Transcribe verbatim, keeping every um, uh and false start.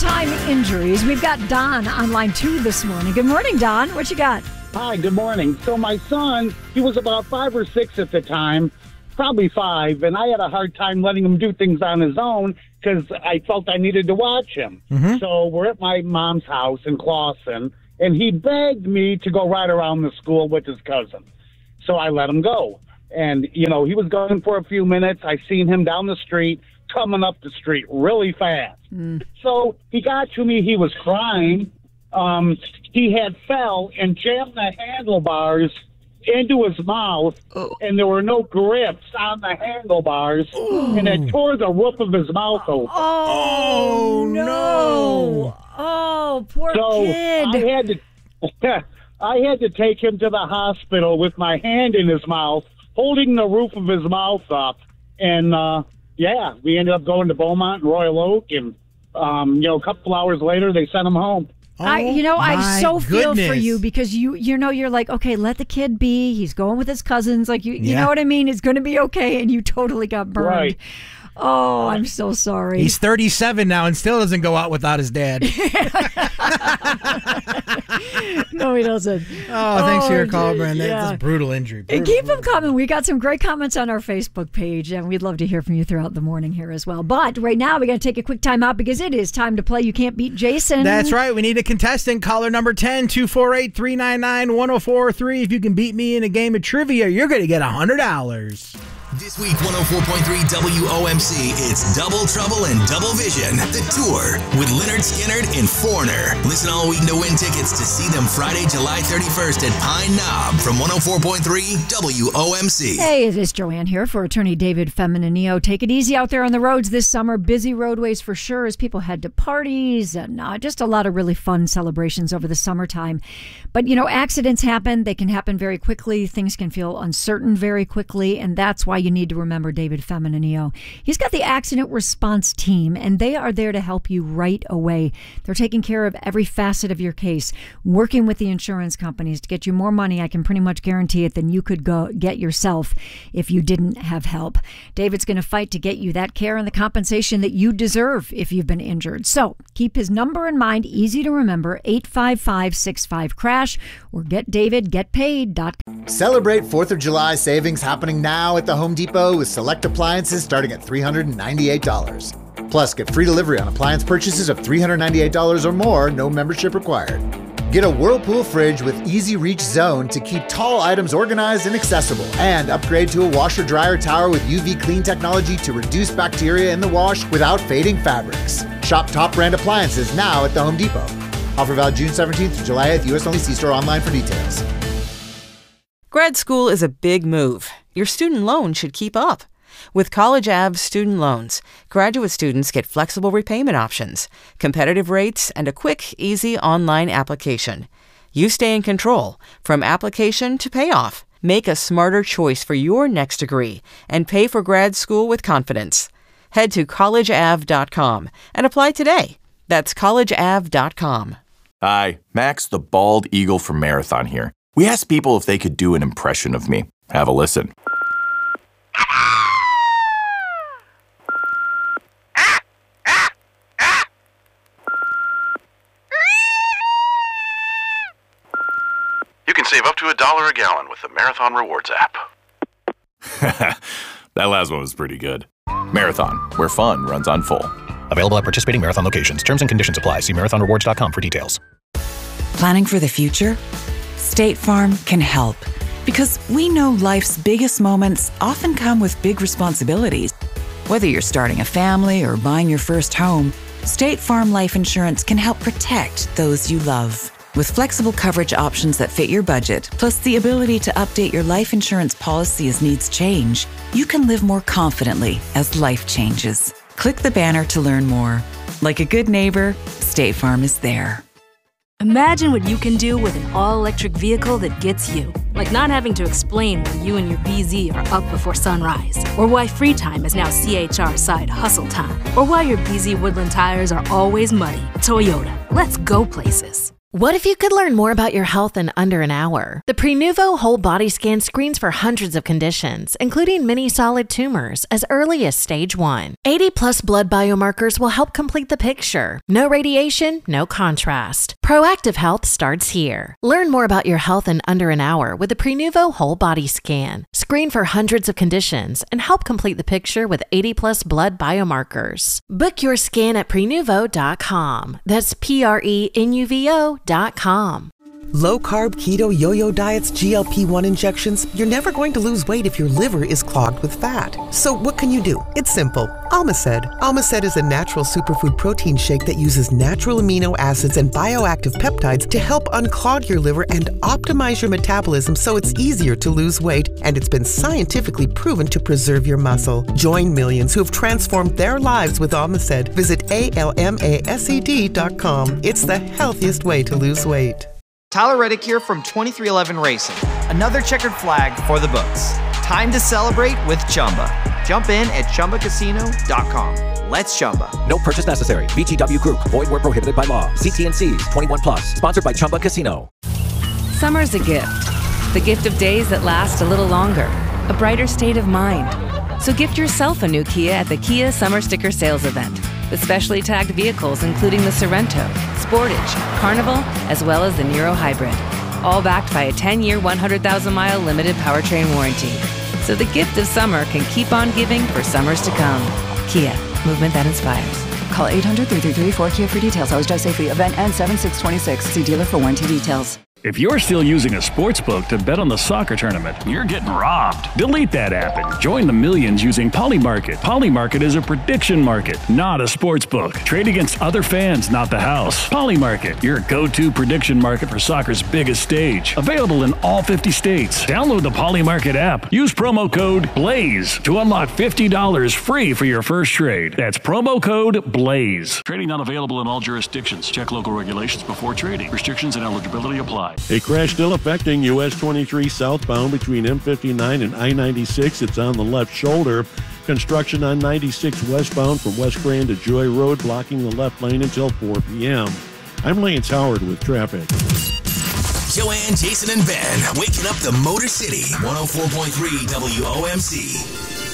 summertime injuries. We've got Don on line two this morning. Good morning, Don. What you got? Hi, good morning. So my son, he was about five or six at the time, probably five, and I had a hard time letting him do things on his own because I felt I needed to watch him. Mm-hmm. So we're at my mom's house in Clawson, and he begged me to go ride around the school with his cousin. So I let him go. And, you know, he was going for a few minutes. I seen him down the street, coming up the street really fast. Mm. So he got to me. He was crying. Um, he had fell and jammed the handlebars into his mouth, oh. and there were no grips on the handlebars, oh. and it tore the roof of his mouth open. Oh, oh no. Oh, poor so kid. I had to, I had to take him to the hospital with my hand in his mouth, holding the roof of his mouth up, and, uh, yeah, we ended up going to Beaumont and Royal Oak, and, um, you know, a couple hours later, they sent him home. Oh, I, you know, I so feel goodness. for you because you, you know, you're like, okay, let the kid be. He's going with his cousins. Like, you, you yeah. know what I mean? It's going to be okay. And you totally got burned. Right. Oh, I'm so sorry. He's thirty-seven now and still doesn't go out without his dad. No, he doesn't. Oh, thanks oh, for your call, Brenda. Yeah. That's a brutal injury. Brutal, and keep brutal. them coming. We got some great comments on our Facebook page, and we'd love to hear from you throughout the morning here as well. But right now, we got to take a quick time out because it is time to play You Can't Beat Jason. That's right. We need a contestant. Caller number ten, two four eight, three nine nine, one oh four three. If you can beat me in a game of trivia, you're going to get one hundred dollars. This week, one oh four point three W O M C, it's Double Trouble and Double Vision, the tour with Leonard Skinnard and Foreigner. Listen all week to win tickets to see them Friday, July thirty-first at Pine Knob from one oh four point three W O M C. Hey, it is Joanne here for attorney David Feminaneo. Take it easy out there on the roads this summer. Busy roadways for sure as people head to parties and uh, just a lot of really fun celebrations over the summertime. But, you know, accidents happen. They can happen very quickly. Things can feel uncertain very quickly, and that's why you need to remember David Feminaneo. He's got the accident response team, and they are there to help you right away. They're taking care of every facet of your case, working with the insurance companies to get you more money. I can pretty much guarantee it than you could go get yourself if you didn't have help. David's going to fight to get you that care and the compensation that you deserve if you've been injured. So keep his number in mind, easy to remember, eight five five, six five, crash, or get david get paid dot com. Celebrate fourth of July savings happening now at the Home Depot with select appliances starting at three hundred ninety-eight dollars. Plus, get free delivery on appliance purchases of three hundred ninety-eight dollars or more, no membership required. Get a Whirlpool fridge with Easy Reach Zone to keep tall items organized and accessible. And upgrade to a washer-dryer tower with U V clean technology to reduce bacteria in the wash without fading fabrics. Shop top brand appliances now at the Home Depot. Offer valid June seventeenth to July eighth. U S only. See store online for details. Grad school is a big move. Your student loan should keep up. With College Ave student loans, graduate students get flexible repayment options, competitive rates, and a quick, easy online application. You stay in control from application to payoff. Make a smarter choice for your next degree and pay for grad school with confidence. Head to college ave dot com and apply today. That's college ave dot com. Hi, Max the Bald Eagle from Marathon here. We asked people if they could do an impression of me. Have a listen. You can save up to a dollar a gallon with the Marathon Rewards app. That last one was pretty good. Marathon, where fun runs on full. Available at participating Marathon locations. Terms and conditions apply. See marathon rewards dot com for details. Planning for the future? State Farm can help. Because we know life's biggest moments often come with big responsibilities. Whether you're starting a family or buying your first home, State Farm Life Insurance can help protect those you love. With flexible coverage options that fit your budget, plus the ability to update your life insurance policy as needs change, you can live more confidently as life changes. Click the banner to learn more. Like a good neighbor, State Farm is there. Imagine what you can do with an all-electric vehicle that gets you. Like not having to explain why you and your B Z are up before sunrise. Or why free time is now C H R side hustle time. Or why your B Z Woodland tires are always muddy. Toyota. Let's go places. What if you could learn more about your health in under an hour? The Prenuvo Whole Body Scan screens for hundreds of conditions, including many solid tumors, as early as stage one. eighty plus blood biomarkers will help complete the picture. No radiation, no contrast. Proactive health starts here. Learn more about your health in under an hour with the Prenuvo Whole Body Scan. Screen for hundreds of conditions and help complete the picture with eighty plus blood biomarkers. Book your scan at prenuvo dot com. That's P R E N U V O dot com. Low-carb, keto, yo-yo diets, G L P one injections, you're never going to lose weight if your liver is clogged with fat. So what can you do? It's simple. Almaced. Almaced is a natural superfood protein shake that uses natural amino acids and bioactive peptides to help unclog your liver and optimize your metabolism so it's easier to lose weight, and it's been scientifically proven to preserve your muscle. Join millions who have transformed their lives with Almaced. Visit A L M A S E D dot com. It's the healthiest way to lose weight. Tyler Reddick here from twenty-three eleven Racing. Another checkered flag for the books. Time to celebrate with Chumba. Jump in at Chumba Casino dot com. Let's Chumba. No purchase necessary. V G W Group. Void where prohibited by law. See T and C's. twenty-one plus. Sponsored by Chumba Casino. Summer's a gift. The gift of days that last a little longer. A brighter state of mind. So gift yourself a new Kia at the Kia Summer Sticker Sales Event. With specially tagged vehicles including the Sorrento, Sportage, Carnival, as well as the Niro Hybrid. All backed by a ten-year, one hundred thousand mile limited powertrain warranty. So the gift of summer can keep on giving for summers to come. Kia, movement that inspires. Call eight hundred, three three three, four K I A for details. Always drive safely. Event ends seven six twenty-six. See dealer for warranty details. If you're still using a sports book to bet on the soccer tournament, you're getting robbed. Delete that app and join the millions using Polymarket. Polymarket is a prediction market, not a sports book. Trade against other fans, not the house. Polymarket, your go-to prediction market for soccer's biggest stage. Available in all fifty states. Download the Polymarket app. Use promo code BLAZE to unlock fifty dollars free for your first trade. That's promo code BLAZE. Trading not available in all jurisdictions. Check local regulations before trading. Restrictions and eligibility apply. A crash still affecting U S twenty-three southbound between M fifty-nine and I ninety-six. It's on the left shoulder. Construction on ninety-six westbound from West Grand to Joy Road, blocking the left lane until four p.m. I'm Lance Howard with traffic. Joanne, Jason, and Ben waking up the Motor City. one oh four point three W O M C.